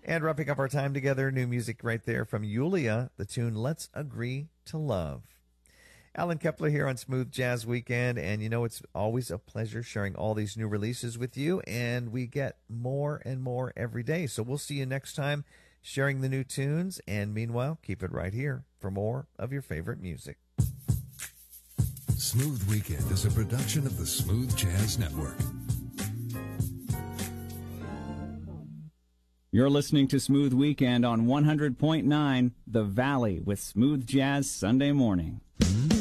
And wrapping up our time together, new music right there from Yulia, the tune Let's Agree to Love. Alan Kepler here on Smooth Jazz Weekend, and you know it's always a pleasure sharing all these new releases with you, and we get more and more every day. So we'll see you next time sharing the new tunes, and meanwhile, keep it right here for more of your favorite music. Smooth Weekend is a production of the Smooth Jazz Network. You're listening to Smooth Weekend on 100.9 The Valley with Smooth Jazz Sunday Morning.